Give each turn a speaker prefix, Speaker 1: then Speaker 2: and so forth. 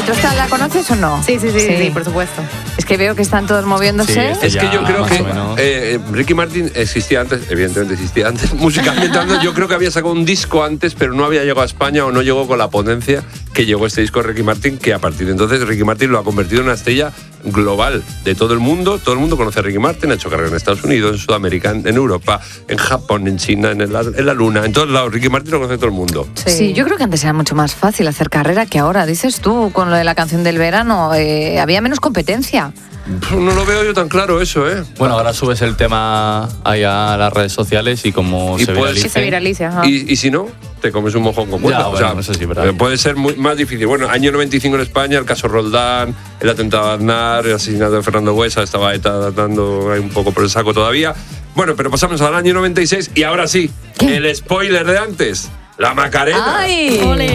Speaker 1: ¿Tú esta la conoces o no?
Speaker 2: Sí, por supuesto.
Speaker 1: Es que veo que están todos moviéndose.
Speaker 3: Sí, es que yo creo que Ricky Martin existía antes, evidentemente existía antes, musicalmente hablando. Yo creo que había sacado un disco antes, pero no había llegado a España o no llegó con la potencia que llegó este disco de Ricky Martin, que a partir de entonces Ricky Martin lo ha convertido en una estrella global de todo el mundo conoce a Ricky Martin, ha hecho carrera en Estados Unidos, en Sudamérica, en Europa, en Japón, en China, en la Luna, en todos lados. Ricky Martin lo conoce todo el mundo.
Speaker 1: Sí, yo creo que antes era mucho más fácil hacer carrera que ahora. Dices tú, con lo de la canción del verano, había menos competencia.
Speaker 3: No lo veo yo tan claro eso, ¿eh?
Speaker 4: Bueno, ahora subes el tema ahí a las redes sociales y como se viralice.
Speaker 2: Se viraliza, ajá.
Speaker 3: Y si no, te comes un mojón con cuerda.
Speaker 4: Bueno, eso sí, verdad.
Speaker 3: Puede ser más difícil. Bueno, año 95 en España, el caso Roldán, el atentado a Aznar, el asesinato de Fernando Buesa, estaba ETA dando ahí un poco por el saco todavía. Bueno, pero pasamos al año 96 y ahora sí, el spoiler de antes, la Macarena.
Speaker 1: ¡Ay!
Speaker 2: ¡Ole!